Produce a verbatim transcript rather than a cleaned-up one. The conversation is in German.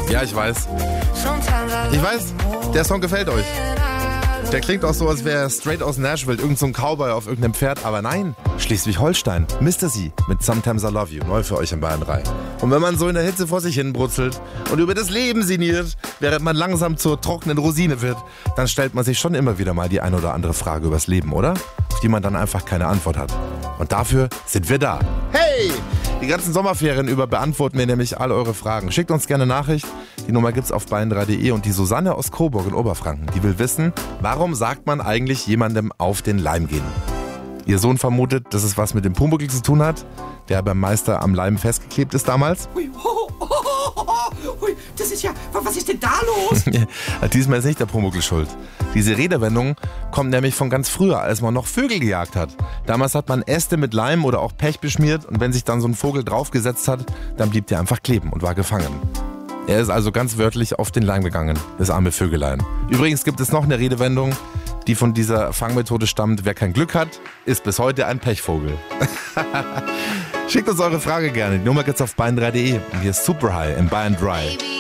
Ja, ich weiß. Ich weiß, der Song gefällt euch. Der klingt auch so, als wäre er straight aus Nashville, irgend so ein Cowboy auf irgendeinem Pferd. Aber nein, Schleswig-Holstein, Mister C mit Sometimes I Love You, neu für euch in Bayern drei. Und wenn man so in der Hitze vor sich hin brutzelt und über das Leben sinniert, während man langsam zur trockenen Rosine wird, dann stellt man sich schon immer wieder mal die ein oder andere Frage übers Leben, oder? Auf die man dann einfach keine Antwort hat. Und dafür sind wir da. Hey! Die ganzen Sommerferien über beantworten wir nämlich all eure Fragen. Schickt uns gerne Nachricht. Die Nummer gibt's auf bayern drei punkt de und die Susanne aus Coburg in Oberfranken, die will wissen, warum sagt man eigentlich jemandem auf den Leim gehen? Ihr Sohn vermutet, dass es was mit dem Pumuckl zu tun hat, der beim Meister am Leim festgeklebt ist damals. Ui, oh, oh, oh, oh, ui, das ist ja, was ist denn da los? Diesmal ist nicht der Pumuckl schuld. Diese Redewendung kommt nämlich von ganz früher, als man noch Vögel gejagt hat. Damals hat man Äste mit Leim oder auch Pech beschmiert und wenn sich dann so ein Vogel draufgesetzt hat, dann blieb der einfach kleben und war gefangen. Er ist also ganz wörtlich auf den Leim gegangen, das arme Vögelein. Übrigens gibt es noch eine Redewendung, die von dieser Fangmethode stammt. Wer kein Glück hat, ist bis heute ein Pechvogel. Schickt uns eure Frage gerne. Die Nummer gibt's auf bayern drei punkt de. Und hier ist Super High in Bayern drei.